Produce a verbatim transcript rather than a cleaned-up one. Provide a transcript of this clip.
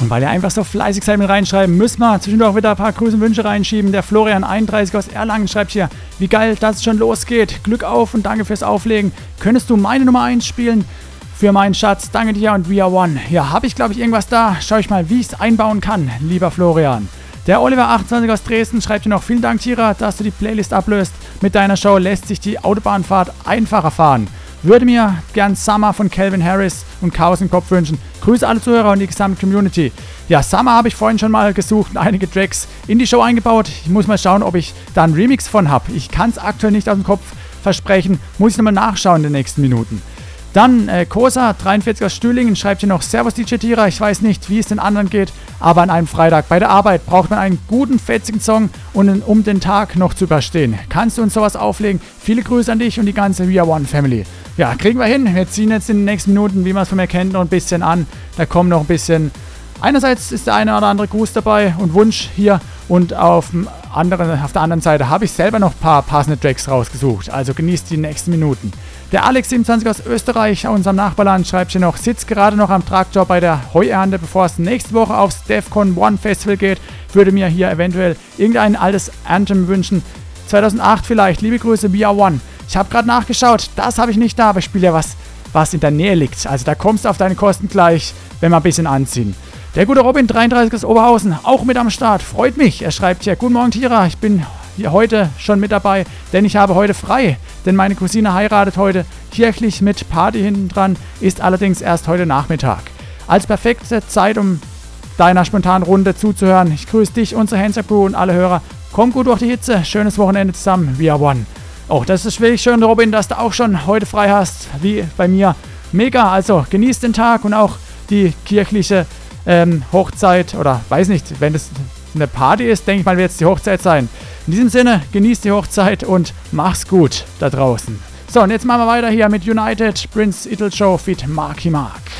Und weil ihr einfach so fleißig seid mit reinschreiben, müssen wir zwischendurch wieder ein paar Grüße und Wünsche reinschieben. Der Florian einunddreißig aus Erlangen schreibt hier, wie geil, dass es schon losgeht. Glück auf und danke fürs Auflegen. Könntest du meine Nummer eins spielen? Für meinen Schatz, danke dir und we are one. Ja, habe ich glaube ich irgendwas da. Schau ich mal, wie ich es einbauen kann, lieber Florian. Der Oliver achtundzwanzig aus Dresden schreibt hier noch, vielen Dank Tira, dass du die Playlist ablöst. Mit deiner Show lässt sich die Autobahnfahrt einfacher fahren. Würde mir gern Summer von Calvin Harris und Chaos im Kopf wünschen. Grüße alle Zuhörer und die gesamte Community. Ja, Summer habe ich vorhin schon mal gesucht und einige Tracks in die Show eingebaut. Ich muss mal schauen, ob ich da einen Remix von habe. Ich kann es aktuell nicht aus dem Kopf versprechen. Muss ich nochmal nachschauen in den nächsten Minuten. Dann äh, Kosa, dreiundvierzig aus Stühlingen, schreibt hier noch, Servus D J Tira, ich weiß nicht, wie es den anderen geht, aber an einem Freitag bei der Arbeit braucht man einen guten, fetzigen Song, und, um den Tag noch zu überstehen. Kannst du uns sowas auflegen? Viele Grüße an dich und die ganze We Are One Family. Ja, kriegen wir hin. Wir ziehen jetzt in den nächsten Minuten, wie man es von mir kennt, noch ein bisschen an. Da kommen noch ein bisschen, einerseits ist der eine oder andere Gruß dabei und Wunsch hier, und auf, anderen, auf der anderen Seite habe ich selber noch ein paar passende Tracks rausgesucht. Also genießt die nächsten Minuten. Der Alex siebenundzwanzig aus Österreich, unserem Nachbarland, schreibt hier noch, sitzt gerade noch am Traktor bei der Heuernte, bevor es nächste Woche aufs DEFCON One Festival geht. Würde mir hier eventuell irgendein altes Anthem wünschen. zweitausendacht vielleicht. Liebe Grüße, We Are One. Ich habe gerade nachgeschaut, das habe ich nicht da, aber ich spiele ja was, was in der Nähe liegt. Also da kommst du auf deine Kosten gleich, wenn wir ein bisschen anziehen. Der gute Robin, dreiunddreißig aus Oberhausen, auch mit am Start. Freut mich. Er schreibt hier, guten Morgen Tira, ich bin hier heute schon mit dabei, denn ich habe heute frei. Denn meine Cousine heiratet heute kirchlich mit Party hinten dran, ist allerdings erst heute Nachmittag. Als perfekte Zeit, um deiner spontanen Runde zuzuhören. Ich grüße dich, unsere Hands Up Crew und alle Hörer. Komm gut durch die Hitze, schönes Wochenende zusammen, We Are One. Oh, das ist wirklich schön, Robin, dass du auch schon heute frei hast, wie bei mir. Mega, also genießt den Tag und auch die kirchliche ähm, Hochzeit, oder weiß nicht, wenn es eine Party ist, denke ich mal, wird es die Hochzeit sein. In diesem Sinne, genießt die Hochzeit und mach's gut da draußen. So, und jetzt machen wir weiter hier mit United, Prince Idol Show feat. Marky Mark.